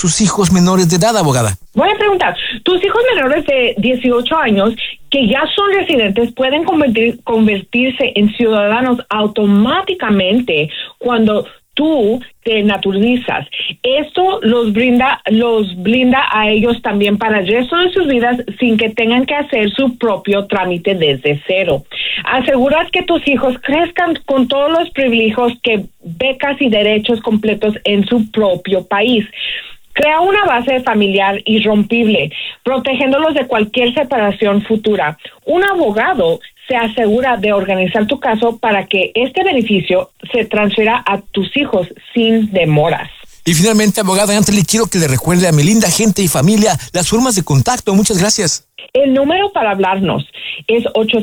sus hijos menores de edad, abogada? Voy a preguntar, ¿tus hijos menores de 18 años que ya son residentes pueden convertirse en ciudadanos automáticamente cuando tú te naturalizas? Esto los blinda a ellos también para el resto de sus vidas sin que tengan que hacer su propio trámite desde cero. Aseguras que tus hijos crezcan con todos los privilegios, que becas y derechos completos en su propio país. Crea una base familiar irrompible, protegiéndolos de cualquier separación futura. Un abogado se asegura de organizar tu caso para que este beneficio se transfiera a tus hijos sin demoras. Y finalmente, abogada, antes le quiero que le recuerde a mi linda gente y familia las formas de contacto. Muchas gracias. El número para hablarnos es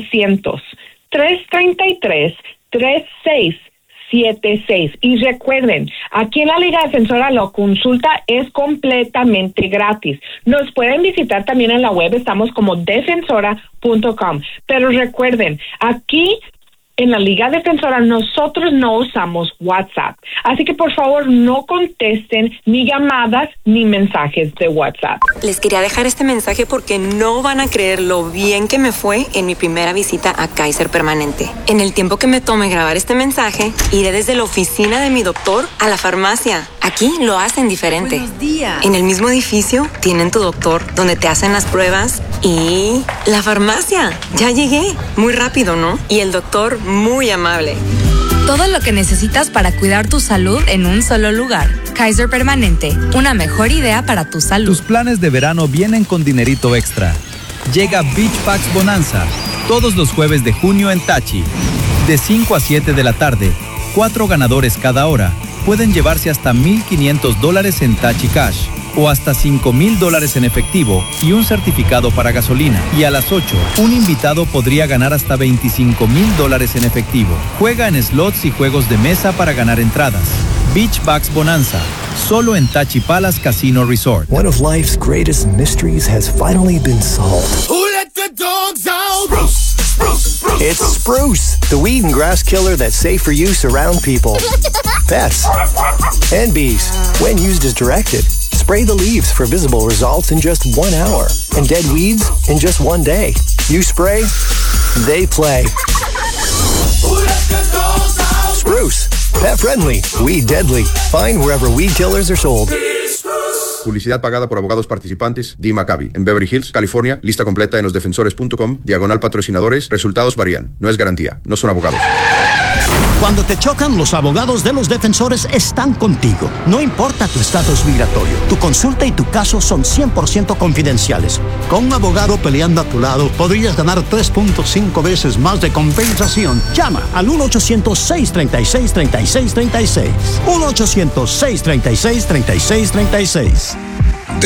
800-333-3676. Y recuerden, aquí en la Liga Defensora la consulta es completamente gratis. Nos pueden visitar también en la web, estamos como defensora.com. Pero recuerden, aquí en la Liga Defensora nosotros no usamos WhatsApp. Así que por favor no contesten ni llamadas ni mensajes de WhatsApp. Les quería dejar este mensaje porque no van a creer lo bien que me fue en mi primera visita a Kaiser Permanente. En el tiempo que me tome grabar este mensaje, iré desde la oficina de mi doctor a la farmacia. Aquí lo hacen diferente. Buenos días. En el mismo edificio tienen tu doctor donde te hacen las pruebas y la farmacia. Ya llegué. Muy rápido, ¿no? Y el doctor muy amable. Todo lo que necesitas para cuidar tu salud en un solo lugar. Kaiser Permanente, una mejor idea para tu salud. Tus planes de verano vienen con dinerito extra. Llega Beach Packs Bonanza todos los jueves de junio en Tachi. De 5 a 7 de la tarde, 4 ganadores cada hora pueden llevarse hasta $1,500 en Tachi Cash o hasta $5,000 en efectivo y un certificado para gasolina. Y a las 8, un invitado podría ganar hasta $25,000 en efectivo. Juega en slots y juegos de mesa para ganar entradas. Beach Bucks Bonanza, solo en Tachi Palace Casino Resort. One of life's greatest mysteries has finally been solved. Who let the dogs out? Spruce, spruce, spruce. It's Spruce, the weed and grass killer that's safe for use around people, pets, and bees when used as directed. Spray the leaves for visible results in just 1 hour and dead weeds in just 1 day. You spray, they play. Who let the dogs out? Spruce, pet friendly, weed deadly. Find wherever weed killers are sold. Publicidad pagada por abogados participantes. Dee Maccabi, en Beverly Hills, California. Lista completa en losdefensores.com. /patrocinadores. Resultados varían. No es garantía. No son abogados. Cuando te chocan, los abogados de Los Defensores están contigo. No importa tu estatus migratorio, tu consulta y tu caso son 100% confidenciales. Con un abogado peleando a tu lado, podrías ganar 3.5 veces más de compensación. Llama al 1-800-636-3636. 1-800-636-3636.